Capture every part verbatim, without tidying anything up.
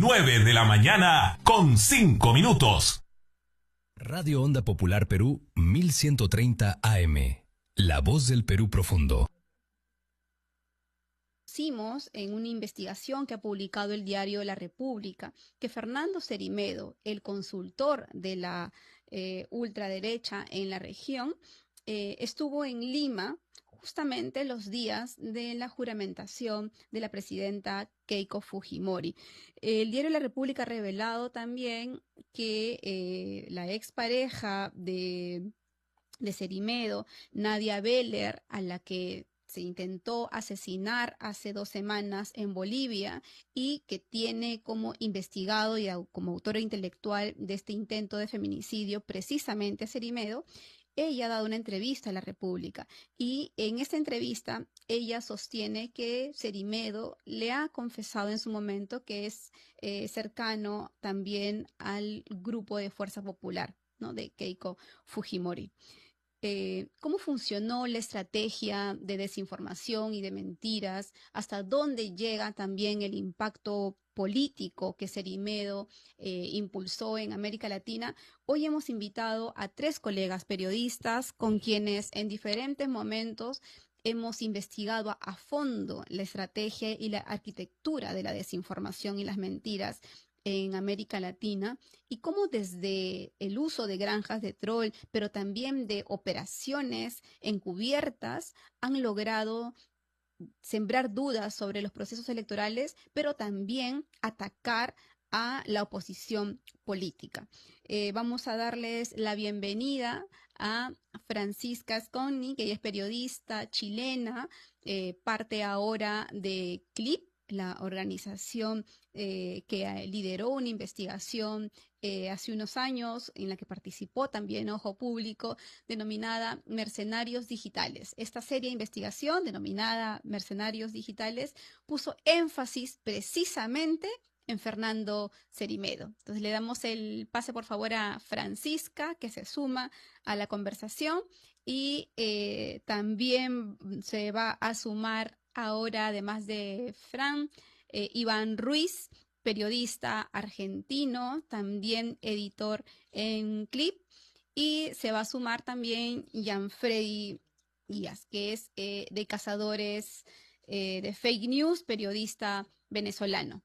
nueve de la mañana con cinco minutos. Radio Onda Popular Perú mil ciento treinta A M. La voz del Perú profundo. Hicimos en una investigación que ha publicado el diario La República que Fernando Cerimedo, el consultor de la eh, ultraderecha en la región, eh, estuvo en Lima justamente los días de la juramentación de la presidenta Keiko Fujimori. El diario La República ha revelado también que eh, la expareja de, de Cerimedo, Nadia Beller, a la que se intentó asesinar hace dos semanas en Bolivia y que tiene como investigado y como autora intelectual de este intento de feminicidio precisamente a Cerimedo, ella ha dado una entrevista a La República y en esta entrevista ella sostiene que Cerimedo le ha confesado en su momento que es eh, cercano también al grupo de Fuerza Popular, ¿no?, de Keiko Fujimori. Eh, ¿Cómo funcionó la estrategia de desinformación y de mentiras? ¿Hasta dónde llega también el impacto político que Cerimedo eh, impulsó en América Latina? Hoy hemos invitado a tres colegas periodistas con quienes en diferentes momentos hemos investigado a, a fondo la estrategia y la arquitectura de la desinformación y las mentiras en América Latina y cómo desde el uso de granjas de troll, pero también de operaciones encubiertas, han logrado sembrar dudas sobre los procesos electorales, pero también atacar a la oposición política. Eh, vamos a darles la bienvenida a Francisca Asconi, que ella es periodista chilena, eh, parte ahora de CLIP, la organización eh, que lideró una investigación eh, hace unos años en la que participó también Ojo Público, denominada Mercenarios Digitales. Esta serie de investigación, denominada Mercenarios Digitales, puso énfasis precisamente en Fernando Cerimedo. Entonces le damos el pase por favor a Francisca, que se suma a la conversación, y eh, también se va a sumar ahora, además de Fran, eh, Iván Ruiz, periodista argentino, también editor en Clip, y se va a sumar también Gianfreddy Díaz, que es eh, de Cazadores eh, de Fake News, periodista venezolano.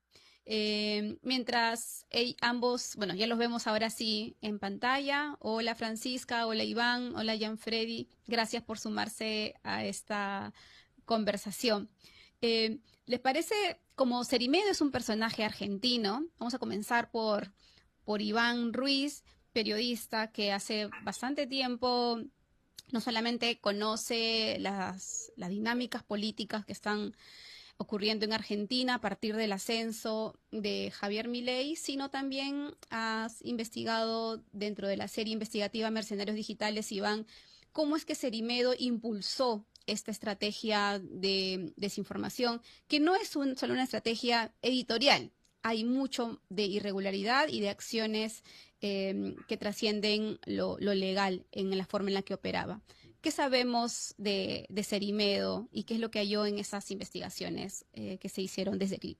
Eh, mientras eh, ambos, bueno, ya los vemos ahora sí en pantalla. Hola Francisca, hola Iván, hola Gianfreddy, gracias por sumarse a esta conversación. Eh, ¿Les parece, como Cerimedo es un personaje argentino, vamos a comenzar por, por Iván Ruiz, periodista que hace bastante tiempo no solamente conoce las, las dinámicas políticas que están ocurriendo en Argentina a partir del ascenso de Javier Milei, sino también has investigado dentro de la serie investigativa Mercenarios Digitales, Iván, cómo es que Cerimedo impulsó esta estrategia de desinformación, que no es un, solo una estrategia editorial. Hay mucho de irregularidad y de acciones eh, que trascienden lo, lo legal en la forma en la que operaba. ¿Qué sabemos de, de Cerimedo y qué es lo que halló en esas investigaciones eh, que se hicieron desde Clip?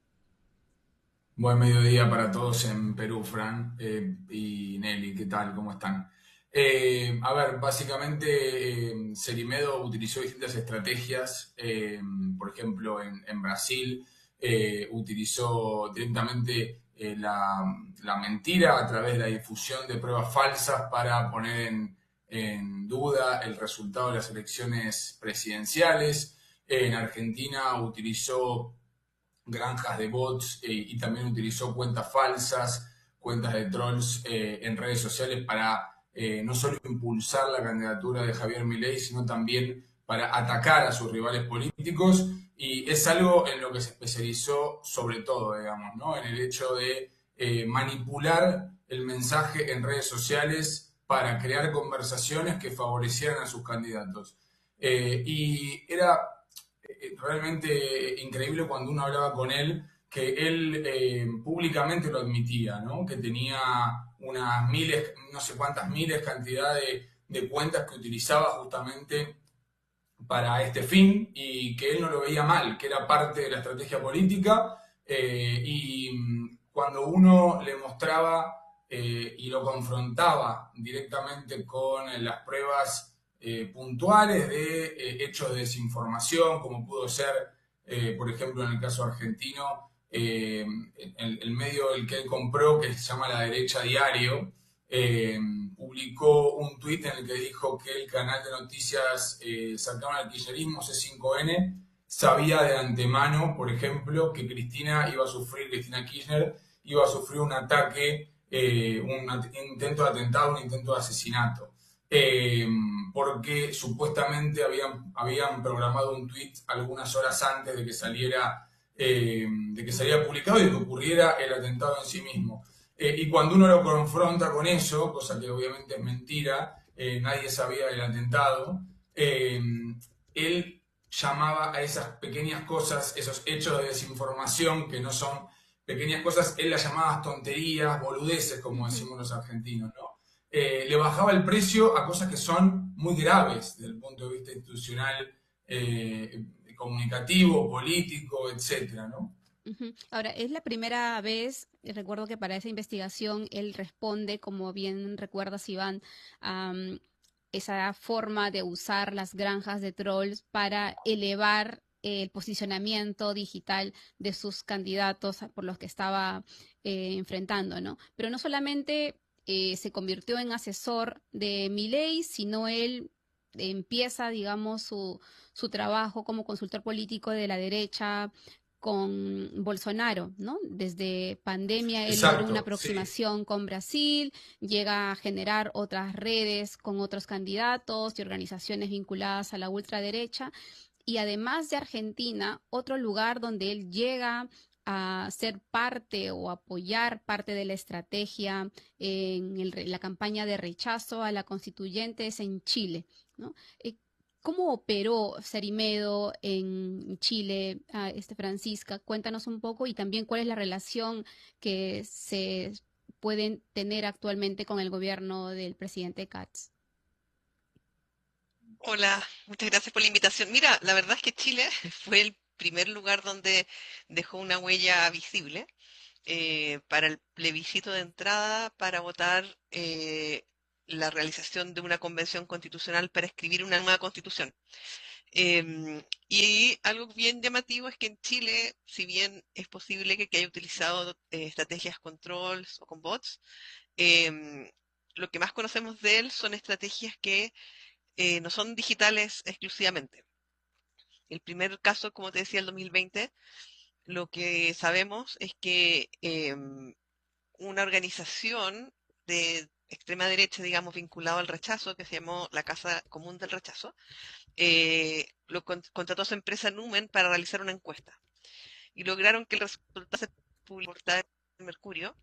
Buen mediodía para todos en Perú, Fran eh, y Nelly, ¿qué tal? ¿Cómo están? Eh, a ver, básicamente eh, Cerimedo utilizó distintas estrategias, eh, por ejemplo en, en Brasil eh, utilizó directamente eh, la, la mentira a través de la difusión de pruebas falsas para poner en, en duda el resultado de las elecciones presidenciales. Eh, en Argentina utilizó granjas de bots eh, y también utilizó cuentas falsas, cuentas de trolls eh, en redes sociales para Eh, no solo impulsar la candidatura de Javier Milei, sino también para atacar a sus rivales políticos, y es algo en lo que se especializó sobre todo, digamos, ¿no? En el hecho de eh, manipular el mensaje en redes sociales para crear conversaciones que favorecieran a sus candidatos. Eh, y era eh, realmente increíble cuando uno hablaba con él, que él eh, públicamente lo admitía, ¿no? Que tenía unas miles, no sé cuántas miles, cantidad de, de cuentas que utilizaba justamente para este fin, y que él no lo veía mal, que era parte de la estrategia política. Eh, y cuando uno le mostraba eh, y lo confrontaba directamente con las pruebas eh, puntuales de eh, hechos de desinformación, como pudo ser, eh, por ejemplo, en el caso argentino, eh, el, el medio el que él compró, que se llama La Derecha Diario, eh, publicó un tuit en el que dijo que el canal de noticias eh, cercano al kirchnerismo, C cinco N, sabía de antemano, por ejemplo, que Cristina iba a sufrir, Cristina Kirchner, iba a sufrir un ataque, eh, un, at un intento de atentado, un intento de asesinato. Eh, porque supuestamente habían, habían programado un tuit algunas horas antes de que saliera, eh, de que saliera publicado y de que ocurriera el atentado en sí mismo. Eh, y cuando uno lo confronta con eso, cosa que obviamente es mentira, eh, nadie sabía del atentado, eh, él llamaba a esas pequeñas cosas, esos hechos de desinformación que no son pequeñas cosas, él las llamaba tonterías, boludeces, como decimos los argentinos, ¿no? Eh, le bajaba el precio a cosas que son muy graves desde el punto de vista institucional, eh, comunicativo, político, etcétera, ¿no? Uh-huh. Ahora, es la primera vez, recuerdo que para esa investigación él responde, como bien recuerdas, Iván, um, esa forma de usar las granjas de trolls para elevar el posicionamiento digital de sus candidatos por los que estaba eh, enfrentando, ¿no? Pero no solamente eh, se convirtió en asesor de Milei, sino él empieza, digamos, su, su trabajo como consultor político de la derecha con Bolsonaro, ¿no? Desde pandemia él logra una aproximación sí. con Brasil, llega a generar otras redes con otros candidatos y organizaciones vinculadas a la ultraderecha, y además de Argentina, otro lugar donde él llega a ser parte o apoyar parte de la estrategia en el, la campaña de rechazo a la constituyente es en Chile, ¿no? Eh, ¿Cómo operó Cerimedo en Chile, uh, este, Francisca? Cuéntanos un poco, y también cuál es la relación que se pueden tener actualmente con el gobierno del presidente Katz. Hola, muchas gracias por la invitación. Mira, la verdad es que Chile fue el primer lugar donde dejó una huella visible eh, para el plebiscito de entrada para votar eh, la realización de una convención constitucional para escribir una nueva constitución. Eh, y algo bien llamativo es que en Chile, si bien es posible que, que haya utilizado eh, estrategias con trolls o con bots, eh, lo que más conocemos de él son estrategias que eh, no son digitales exclusivamente. El primer caso, como te decía, el dos mil veinte, lo que sabemos es que eh, una organización de extrema derecha, digamos, vinculado al rechazo, que se llamó la Casa Común del Rechazo, eh, lo con, contrató a su empresa Numen para realizar una encuesta. Y lograron que el resultado se publicara en Mercurio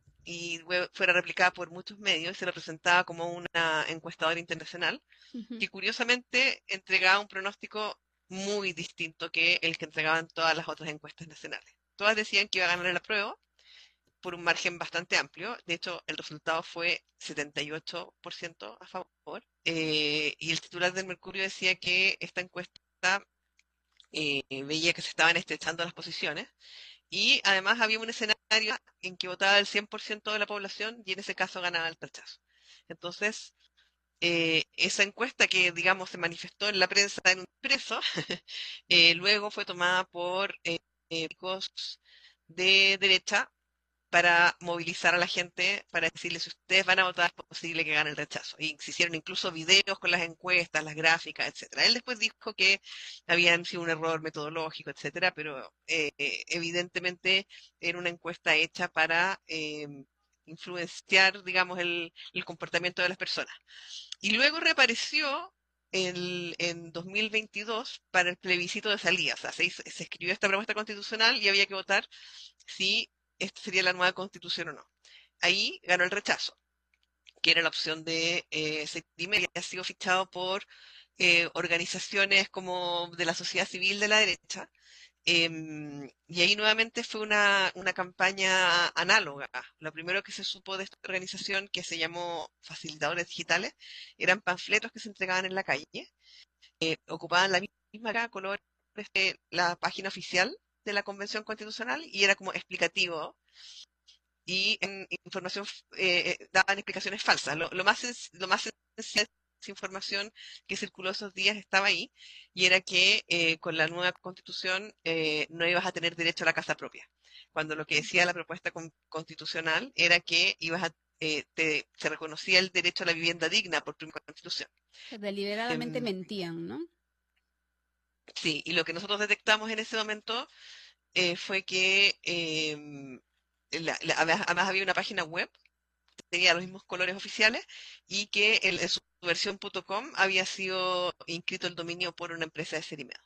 y fuera replicada por muchos medios y se representaba como una encuestadora internacional, uh-huh. que curiosamente entregaba un pronóstico muy distinto que el que entregaban todas las otras encuestas nacionales. Todas decían que iba a ganar el apruebo por un margen bastante amplio. De hecho, el resultado fue setenta y ocho por ciento a favor. Eh, y el titular del Mercurio decía que esta encuesta eh, veía que se estaban estrechando las posiciones. Y además había un escenario en que votaba el cien por ciento de la población y en ese caso ganaba el rechazo. Entonces, eh, esa encuesta que, digamos, se manifestó en la prensa en un impreso, eh, luego fue tomada por eh, políticos de derecha para movilizar a la gente, para decirles, si ustedes van a votar, es posible que gane el rechazo. Y se hicieron incluso videos con las encuestas, las gráficas, etcétera. Él después dijo que habían sido un error metodológico, etcétera, pero eh, evidentemente era una encuesta hecha para eh, influenciar, digamos, el, el comportamiento de las personas. Y luego reapareció el, en dos mil veintidós para el plebiscito de salida. O sea, se, hizo, se escribió esta propuesta constitucional y había que votar si esta sería la nueva constitución o no. Ahí ganó el rechazo, que era la opción de eh, Cerimedo, que ha sido fichado por eh, organizaciones como de la sociedad civil de la derecha. Eh, y ahí nuevamente fue una, una campaña análoga. Lo primero que se supo de esta organización, que se llamó Facilitadores Digitales, eran panfletos que se entregaban en la calle, eh, ocupaban la misma color de la página oficial de la Convención Constitucional y era como explicativo y en información eh, daban explicaciones falsas. Lo, lo más lo más sencillo de esa información que circuló esos días estaba ahí, y era que eh, con la nueva constitución eh, no ibas a tener derecho a la casa propia, cuando lo que decía la propuesta con, constitucional era que ibas a eh, te, se reconocía el derecho a la vivienda digna por primera constitución. Deliberadamente Eh, mentían, ¿no? sí, y lo que nosotros detectamos en ese momento eh, fue que eh, la, la, además había una página web, tenía los mismos colores oficiales, y que el, en su versión punto com había sido inscrito el dominio por una empresa de Serimedo.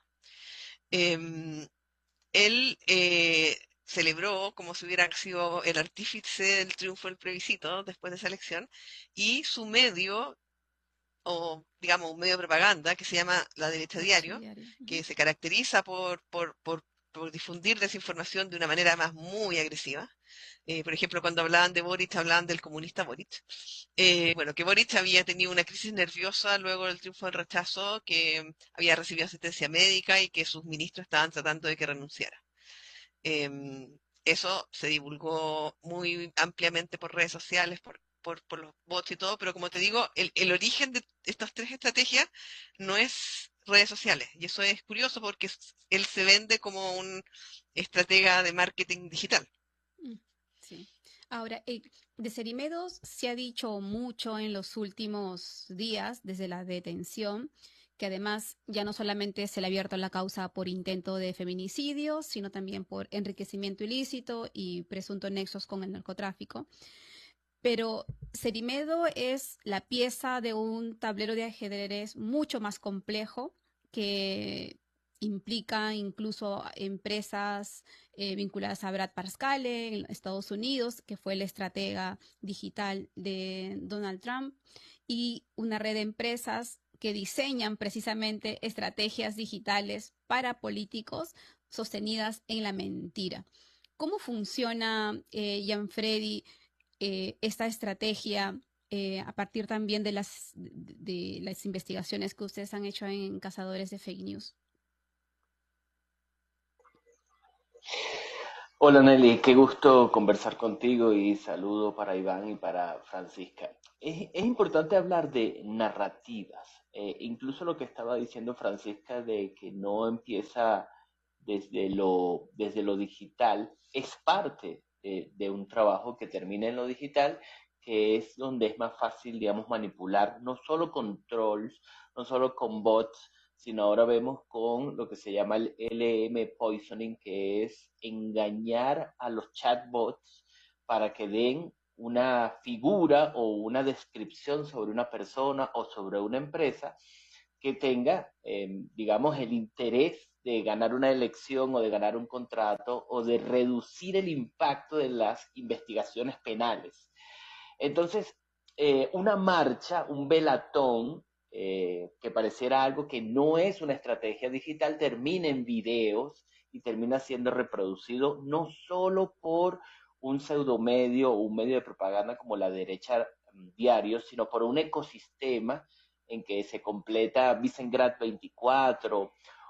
Eh, él eh, celebró como si hubiera sido el artífice del triunfo del plebiscito después de esa elección, y su medio, o digamos un medio de propaganda que se llama La Derecha Diario, Diario. que Uh-huh. se caracteriza por, por, por, por difundir desinformación de una manera además muy agresiva. Eh, por ejemplo, cuando hablaban de Boric, hablaban del comunista Boric. Eh, bueno, que Boric había tenido una crisis nerviosa luego del triunfo del rechazo, que había recibido asistencia médica y que sus ministros estaban tratando de que renunciara. Eh, Eso se divulgó muy ampliamente por redes sociales, por, por, por los bots y todo, pero como te digo, el, el origen de estas tres estrategias no es redes sociales. Y eso es curioso porque él se vende como un estratega de marketing digital. Sí. Ahora, eh, de Serimedos se ha dicho mucho en los últimos días, desde la detención, que además ya no solamente se le ha abierto la causa por intento de feminicidio, sino también por enriquecimiento ilícito y presuntos nexos con el narcotráfico. Pero Serimedo es la pieza de un tablero de ajedrez mucho más complejo que implica incluso empresas eh, vinculadas a Brad Parscale en Estados Unidos, que fue el estratega digital de Donald Trump, y una red de empresas que diseñan precisamente estrategias digitales para políticos sostenidas en la mentira. ¿Cómo funciona, eh, Gianfredi, eh, esta estrategia eh, a partir también de las, de, de las investigaciones que ustedes han hecho en Cazadores de Fake News? Hola Nelly, qué gusto conversar contigo y saludo para Iván y para Francisca. Es, es importante hablar de narrativas, eh, incluso lo que estaba diciendo Francisca de que no empieza desde lo, desde lo digital, es parte de, de un trabajo que termina en lo digital, que es donde es más fácil, digamos, manipular, no solo con trolls, no solo con bots, sino ahora vemos con lo que se llama el L M poisoning, que es engañar a los chatbots para que den una figura o una descripción sobre una persona o sobre una empresa que tenga, eh, digamos, el interés de ganar una elección o de ganar un contrato o de reducir el impacto de las investigaciones penales. Entonces, eh, una marcha, un velatón, eh, que pareciera algo que no es una estrategia digital, termina en videos y termina siendo reproducido no solo por un pseudomedio o un medio de propaganda como la derecha diario, sino por un ecosistema en que se completa Visegrad veinticuatro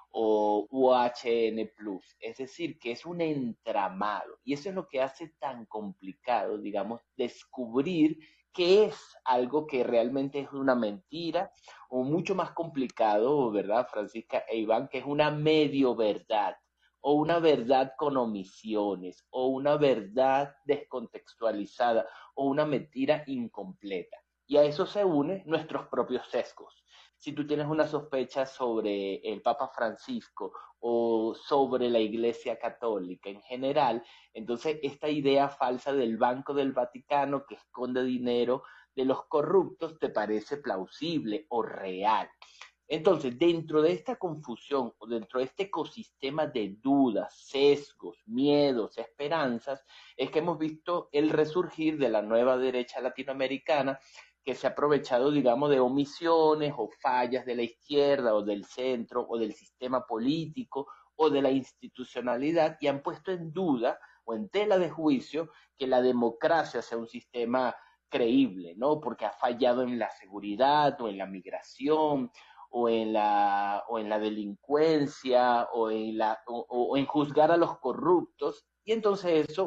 o U H N plus, es decir, que es un entramado, y eso es lo que hace tan complicado, digamos, descubrir qué es algo que realmente es una mentira, o mucho más complicado, ¿verdad, Francisca e Iván? Que es una medio verdad, o una verdad con omisiones, o una verdad descontextualizada, o una mentira incompleta. Y a eso se unen nuestros propios sesgos. Si tú tienes una sospecha sobre el Papa Francisco o sobre la Iglesia Católica en general, entonces esta idea falsa del Banco del Vaticano que esconde dinero de los corruptos te parece plausible o real. Entonces, dentro de esta confusión o dentro de este ecosistema de dudas, sesgos, miedos, esperanzas, es que hemos visto el resurgir de la nueva derecha latinoamericana, que se ha aprovechado, digamos, de omisiones o fallas de la izquierda o del centro o del sistema político o de la institucionalidad, y han puesto en duda o en tela de juicio que la democracia sea un sistema creíble, ¿no? Porque ha fallado en la seguridad o en la migración o en la, o en la delincuencia o en, la, o, o en juzgar a los corruptos, y entonces eso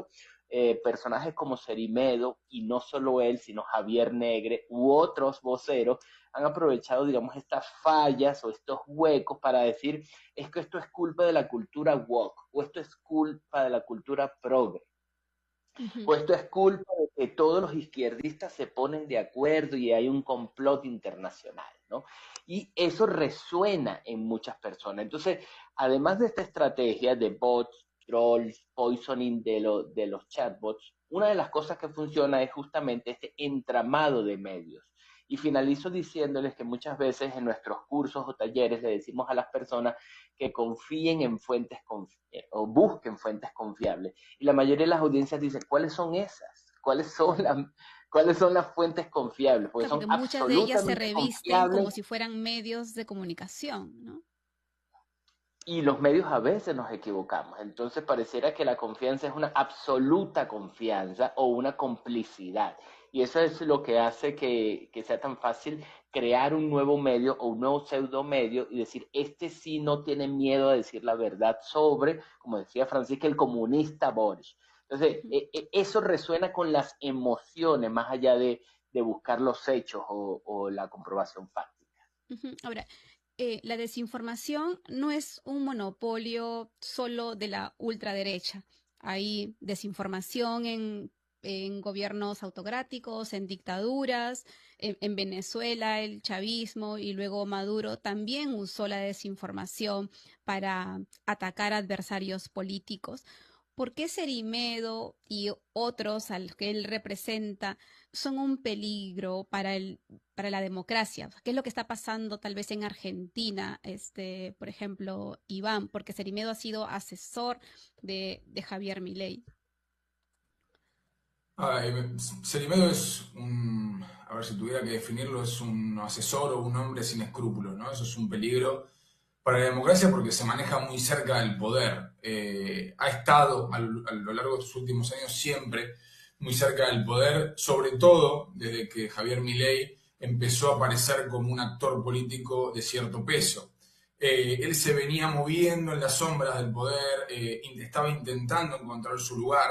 eh, personajes como Cerimedo, y no solo él, sino Javier Negre u otros voceros, han aprovechado, digamos, estas fallas o estos huecos para decir, es que esto es culpa de la cultura woke, o esto es culpa de la cultura progre, Ujú. o esto es culpa de que todos los izquierdistas se ponen de acuerdo y hay un complot internacional, ¿no? Y eso resuena en muchas personas. Entonces, además de esta estrategia de bots, trolls, poisoning de, lo, de los chatbots, una de las cosas que funciona es justamente este entramado de medios. Y finalizo diciéndoles que muchas veces en nuestros cursos o talleres le decimos a las personas que confíen en fuentes confi o busquen fuentes confiables. Y la mayoría de las audiencias dicen, ¿cuáles son esas? ¿Cuáles son, la, ¿cuáles son las fuentes confiables? Porque Claro, son porque muchas de ellas se absolutamente revisten confiables como si fueran medios de comunicación, ¿no? y los medios a veces nos equivocamos. Entonces pareciera que la confianza es una absoluta confianza o una complicidad. Y eso es lo que hace que, que sea tan fácil crear un nuevo medio o un nuevo pseudo medio y decir, este sí no tiene miedo a decir la verdad sobre, como decía Francisca, el comunista Boris. Entonces, Ujú, e, e, eso resuena con las emociones más allá de, de buscar los hechos o, o la comprobación fáctica. ujú. Ahora, eh, la desinformación no es un monopolio solo de la ultraderecha. Hay desinformación en, en gobiernos autocráticos, en dictaduras, en, en Venezuela el chavismo y luego Maduro también usó la desinformación para atacar adversarios políticos. ¿Por qué Cerimedo y otros al que él representa son un peligro para el, para la democracia? ¿Qué es lo que está pasando tal vez en Argentina, este, por ejemplo, Iván? Porque Cerimedo ha sido asesor de, de Javier Milei. Ah, eh, Cerimedo es un, a ver si tuviera que definirlo, es un asesor o un hombre sin escrúpulos, ¿no? Eso es un peligro para la democracia porque se maneja muy cerca del poder. Eh, ha estado a lo, a lo largo de estos últimos años siempre muy cerca del poder, sobre todo desde que Javier Milei empezó a aparecer como un actor político de cierto peso. Eh, él se venía moviendo en las sombras del poder, eh, estaba intentando encontrar su lugar,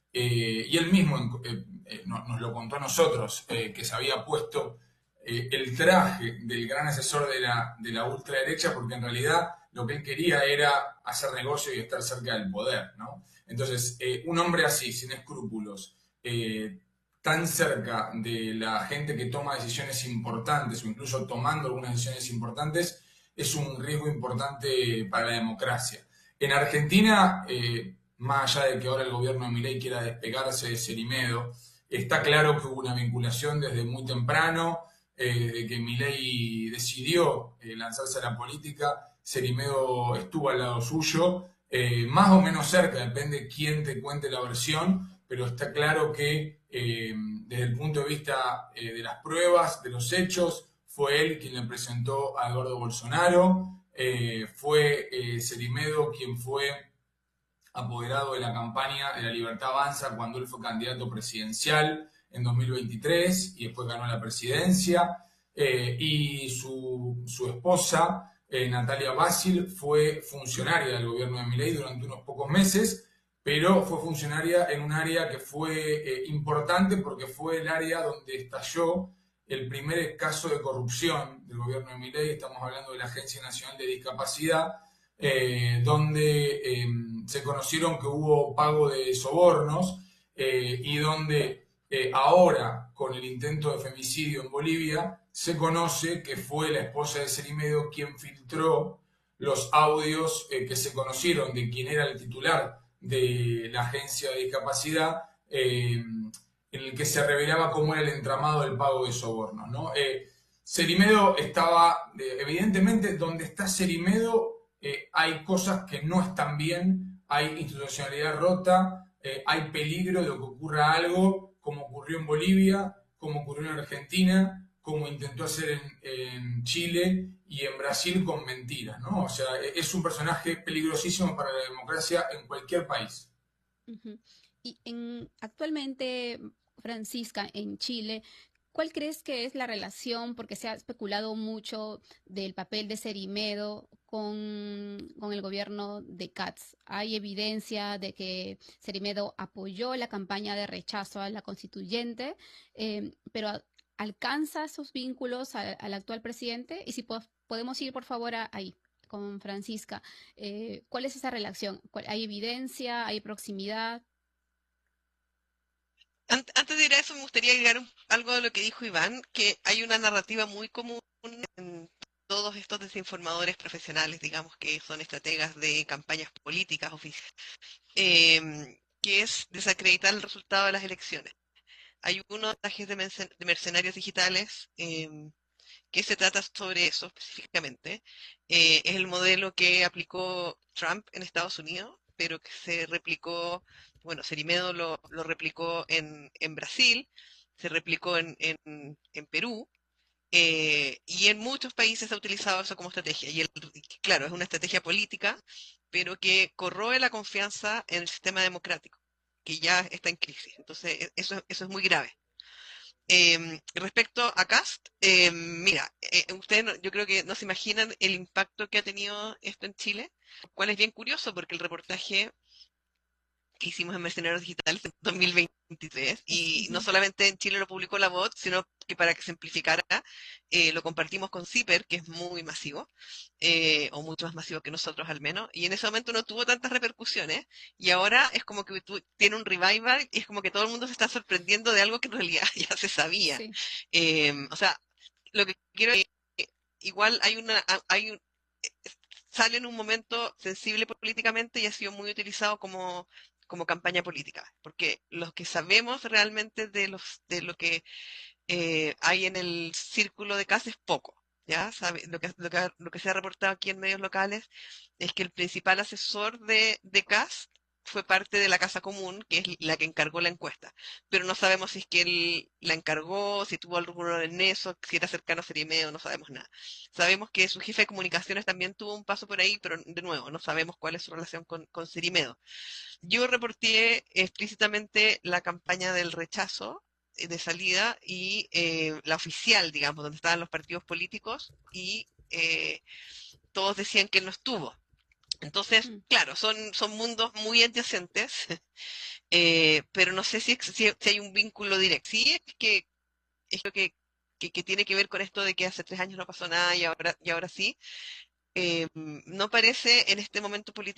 eh, y él mismo eh, eh, no, nos lo contó a nosotros, eh, que se había puesto eh, el traje del gran asesor de la, de la ultraderecha, porque en realidad lo que él quería era hacer negocio y estar cerca del poder, ¿no? Entonces, eh, un hombre así, sin escrúpulos, eh, tan cerca de la gente que toma decisiones importantes, o incluso tomando algunas decisiones importantes, es un riesgo importante para la democracia. En Argentina, eh, más allá de que ahora el gobierno de Milei quiera despegarse de Cerimedo, está claro que hubo una vinculación desde muy temprano, eh, de que Milei decidió eh, lanzarse a la política, Cerimedo estuvo al lado suyo, eh, más o menos cerca, depende quién te cuente la versión, pero está claro que eh, desde el punto de vista eh, de las pruebas, de los hechos, fue él quien le presentó a Eduardo Bolsonaro, eh, fue eh, Cerimedo quien fue apoderado de la campaña de La Libertad Avanza cuando él fue candidato presidencial en dos mil veintitrés y después ganó la presidencia, eh, y su, su esposa, eh, Natalia Basil, fue funcionaria del gobierno de Milei durante unos pocos meses, pero fue funcionaria en un área que fue eh, importante porque fue el área donde estalló el primer caso de corrupción del gobierno de Milei. Estamos hablando de la Agencia Nacional de Discapacidad, eh, donde eh, se conocieron que hubo pago de sobornos, eh, y donde eh, ahora, con el intento de femicidio en Bolivia, se conoce que fue la esposa de Cerimedo quien filtró los audios eh, que se conocieron de quien era el titular de la Agencia de Discapacidad, eh, en el que se revelaba cómo era el entramado del pago de sobornos, ¿no? Eh, Cerimedo estaba, eh, evidentemente, donde está Cerimedo, eh, hay cosas que no están bien, hay institucionalidad rota, eh, hay peligro de que ocurra algo, como ocurrió en Bolivia, como ocurrió en Argentina, como intentó hacer en, en Chile y en Brasil con mentiras, ¿no? O sea, es un personaje peligrosísimo para la democracia en cualquier país. Uh-huh. Y en, actualmente, Francisca, en Chile, ¿Cuál crees que es la relación? Porque se ha especulado mucho del papel de Cerimedo con, con el gobierno de Katz. Hay evidencia de que Cerimedo apoyó la campaña de rechazo a la constituyente, eh, pero a- alcanza esos vínculos a- al actual presidente. Y si po- podemos ir, por favor, a- ahí con Francisca. Eh, ¿cuál es esa relación? ¿Cuál- ¿Hay evidencia? ¿Hay proximidad? Ant- Antes de ir a eso, me gustaría agregar un- algo de lo que dijo Iván, que hay una narrativa muy común en todos estos desinformadores profesionales, digamos, que son estrategas de campañas políticas oficiales, em, que es desacreditar el resultado de las elecciones. Hay unos mensajes de, mercen- de mercenarios digitales em, que se trata sobre eso específicamente. Eh, es el modelo que aplicó Trump en Estados Unidos, pero que se replicó, bueno, Cerimedo lo, lo replicó en, en Brasil, se replicó en, en, en Perú, eh, y en muchos países se ha utilizado eso como estrategia. Y el- claro, es una estrategia política, pero que corroe la confianza en el sistema democrático, que ya está en crisis. Entonces, e- eso, eso es muy grave. Em, respecto a Cast, em, mira, eh, ustedes no- yo creo que no se imaginan el impacto que ha tenido esto en Chile, lo cual es bien curioso porque el reportaje que hicimos en Mercenarios Digitales en dos mil veintitrés, Es, y no ujú. solamente en Chile lo publicó La Voz, sino que para que se amplificara, eh, lo compartimos con Ciper, que es muy masivo, eh, o mucho más masivo que nosotros al menos, y en ese momento no tuvo tantas repercusiones, y ahora es como que tu- tiene un revival, y es como que todo el mundo se está sorprendiendo de algo que en realidad ya se sabía. Sí. Em, o sea, lo que quiero es que igual hay una, hay un, sale en un momento sensible políticamente y ha sido muy utilizado como, como campaña política, porque los que sabemos realmente de los de lo que eh, hay en el círculo de casa es poco. ¿Ya? Sabe, lo que, lo que, lo que se ha reportado aquí en medios locales es que el principal asesor de, de Cast fue parte de la Casa Común, que es la que encargó la encuesta. Pero no sabemos si es que él la encargó, si tuvo algún rol en eso, si era cercano a Cerimeo, no sabemos nada. Sabemos que su jefe de comunicaciones también tuvo un paso por ahí, pero de nuevo, no sabemos cuál es su relación con, con Cerimedo. Yo reporté explícitamente la campaña del rechazo eh, de salida y eh, la oficial, digamos, donde estaban los partidos políticos y eh, todos decían que él no estuvo. Entonces, Mm. claro, son, son mundos muy adyacentes, eh, pero no sé si, si, si hay un vínculo directo. Sí, es que es lo que, que, que tiene que ver con esto de que hace tres años no pasó nada y ahora, y ahora sí. Eh, no parece en este momento político